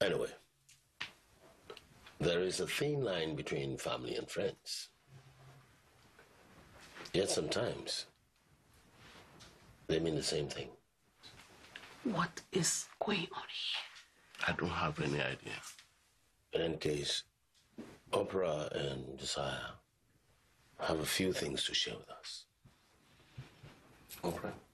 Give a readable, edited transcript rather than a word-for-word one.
Anyway, there is a thin line between family and friends. Yet sometimes they mean the same thing. What is going on here? I don't have any idea. In any case, Opera and Desire have a few things to share with us. Opera?